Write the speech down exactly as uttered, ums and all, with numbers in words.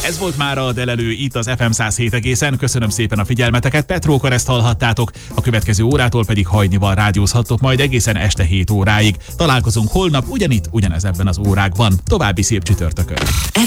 Ez volt már a Delelő itt az ef em száz hét egészen. Köszönöm szépen a figyelmeteket. Petrókor ezt hallhattátok, a következő órától pedig Hajnival rádiózhattok majd egészen este hét óráig. Találkozunk holnap ugyanitt, ugyanez ebben az órákban. További szép csütörtökön.